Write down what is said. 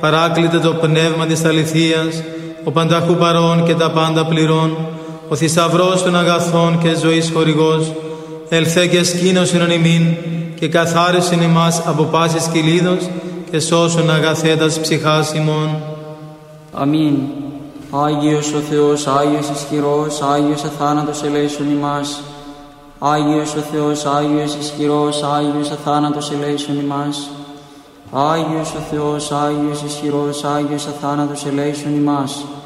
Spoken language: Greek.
παράκλητε το πνεύμα της αληθείας, ο πανταχού παρών και τα πάντα πληρών, ο θησαυρός των αγαθών και ζωής χορηγός, ελθέ και σκήνωσον ημίν και καθάρισον ημάς από πάσης κυλίδος και σώσον αγαθέτας ψυχάς ημών. Αμήν. Άγιος ο Θεός, Άγιος ισχυρός, Άγιος αθάνατος ελέησον ημάς. Άγιος ο Θεός, Άγιος ισχυρός, Άγιος αθάνατος ελέησον ημάς. Άγιος ο Θεός, Άγιος ισχυρός, Άγιος αθάνατος ελέησον ημάς.